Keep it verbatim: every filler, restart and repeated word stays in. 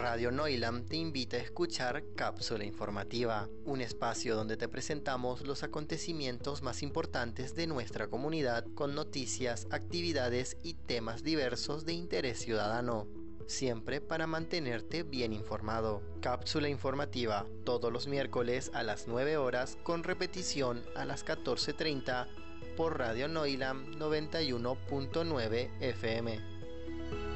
Radio Noilam te invita a escuchar Cápsula Informativa, un espacio donde te presentamos los acontecimientos más importantes de nuestra comunidad con noticias, actividades y temas diversos de interés ciudadano, siempre para mantenerte bien informado. Cápsula Informativa, todos los miércoles a las nueve horas con repetición a las catorce treinta por Radio Noilam noventa y uno punto nueve F M.